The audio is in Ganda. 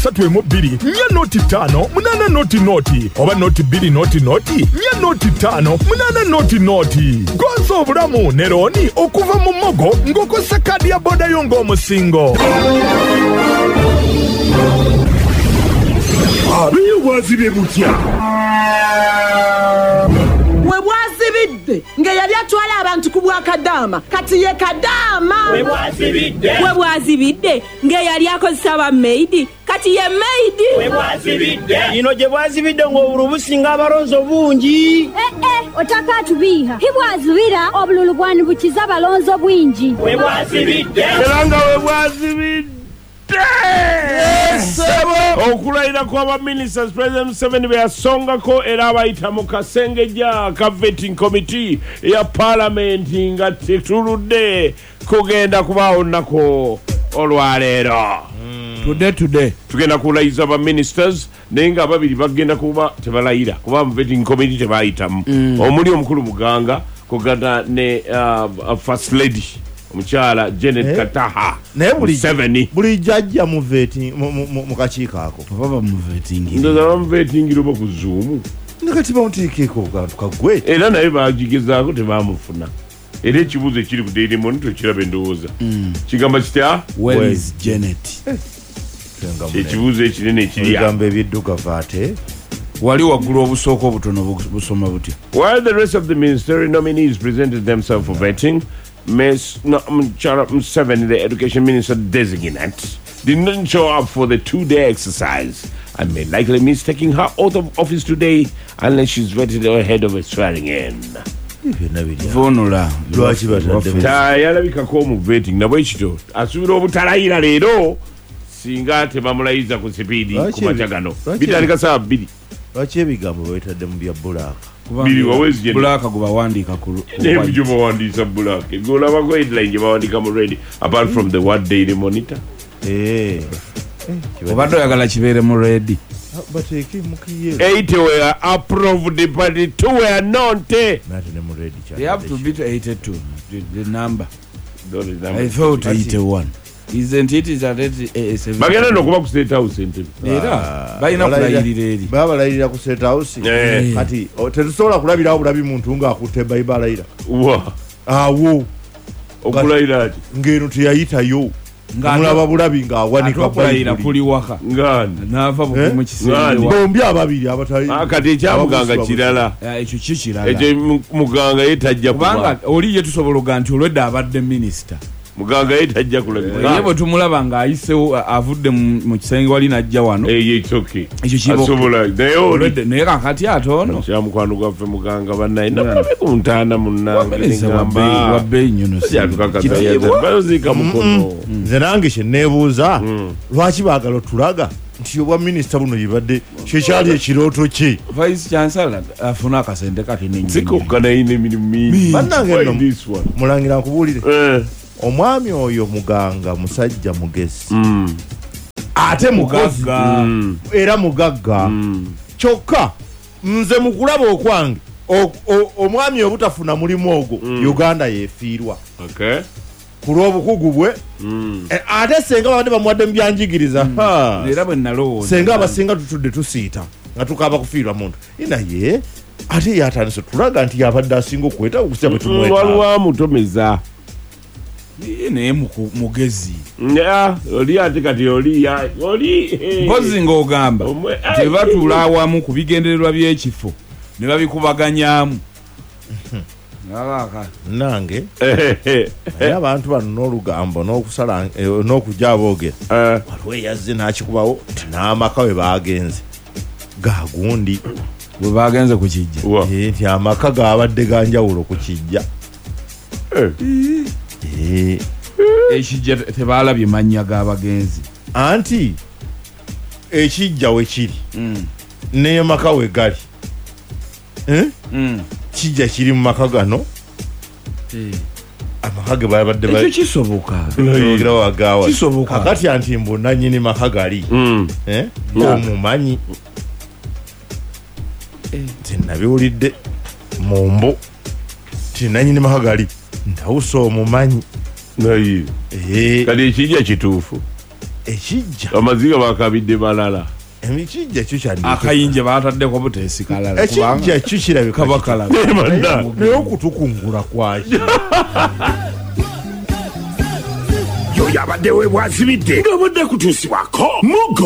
3.2 nya noti 5 munana noti oba noti 2 noti nya noti 5 munana noti gonza obulamu ne Roni okuva mu Mogo ng'okozesa kadi ya boda yo ng'omusingo. Abiyo bwazibye butya we bwazibidde nga yali atwala abantu ku Bwakadaama kati ye Kadaama we bwazibidde nga yali akozesa ba maidi kati ye maidi we bwazibidde ino gye bwazibidde ng'obululu businga abalonzo bungi otaka tubiha hibwazibira obululu bwani bukiza abalonzo bwingi we bwazibidde era nga we bwazibidde okulayira kw'aba ministers President Museveni beyasongako era abayita mu kasengejja ka vetting committee ya parliament nga tetuludde kugenda kubaawo nnako olwaleero today tugenda kulayiza aba ministers naye nga ababiri bagenda kuba tebalayira kuba mu vetting committee tebayitamu omuli omukulu Muganga kugana ne first lady omukyala Janet Kataha naye buli jajja mu vetting mu kakiiko ako baba mu vetting ndoza mu vetting robo ku Zoom nakati bamutiikeeko kantu kagwe era naye bagigezaako tebamufuna era ekibuuzo ekiri ku Daily Monitor kirabe ndowooza kigamba kitya where is Janet ekibuuzo ekinene ekirigamba ebiddugavu ate wali waggulu obusooka obutono busoma butya. While the rest of the ministerial nominees presented themselves for vetting, Ms. Museveni, the education minister designate, did not show up for the 2-day exercise and may likely miss taking her oath of office today unless she's vetted ahead of a swearing in. Vonula tayalabikako mu vetting nabwe ekito asuubira obutalayira leero singa tebamulayiza ku sipiidi ku makya gano bitandika saa 2. lwaki ebigambo bwetadde mu bya Bulaaka biri wawezi Bulaaka gwe bawandiika ku nebyo bawandiisa Bulaaka golabako headline gye bawandiika mu red apart from the word Daily Monitor obadde oyagala kibeere mu red. bateeke mukiye 80 were approved but 2 were not. nate ne mu red They have to beat 82 the number. I I thought 81 isn't it is at 87 bagenda nokuba ku State House entebe era balina kulayirira eri baba balayirira ku State House kati tetusobola kulabira obulabi muntu ng'akutte bayibalayira awo okulayira ati ng'eno teyayitayo mulaba bulabi ng'awanika kulayira kuli waka n'ava mu kisenge bombi ababiri abatali kati ekyamuganga kirala ekyo kikirala ekyo muganga yetajja kubanga oli ye tusobola oga nti olwedde abadde minisita muganga yetajja kulabika ye bwe tumulaba ng'ayisewo avudde mu kisenge wali najja wano ekyo kisobola naye kakati ate ono kyamukwano gwaffe muganga bannaye nabalabe ku ntaana munnange nyono bayoziika mukono nze nange kye neebuuza lwaki baagala otulaga nti obwa minisita buno yibadde kyekyali ekirooto kye vice chancellor afuna akasente kakinenyi sikokka nayina emirimu mingi bannange nno mulangira nkubuulire omwami oyo muganga musajja mugezi ate mukozi era mugagga kyokka nze mu kulaba okwange omwami obutafuna mulimu ogwo Uganda yefiirwa ku lw'obukugu bwe ate senga babadde bamuwadde mu byanjigiriza era bwe nalowooza senga abasinga tutudde tusiita nga tukaaba kufiirwa muntu naye ate yatandise tulaga nti yabadde asinga okuweta okusia bwe tumweta waliwo amutomeza naye mugezi oli ate kati oli mpozi ng'ogamba tebatuula awamu ku bigendererwa by'ekifo ne babikubaganyamu nange naye abantu bano n'olugambo n'okusala n'okujja aboogera waliwo eyazze n'akikubawo nti n'amaka we baagenze gagundi bwe bagenze ku kijja nti amaka gaabadde ganjawulo ku kijja ekijja tebaalabye mannya g'abagenzi anti ekijja we kiri naye maka we gali kijja kiri mu maka gano amaka ge babadde ekyo kisoboka kakati anti mbu nannyini maka gali omumanyi tinabiwulidde mumbo tinanyini maka gali ndawusa omumanyi kati ekijja kituufu ekijja amaziga bakabidde balala ekijja kyo kyandika akayinje bataddeko buteesi kalala ekijja kyo kirabika kabakala naye okutukungula kwaki yoyo abadde we bwazibidde ng'obadde kutuusibwako mugo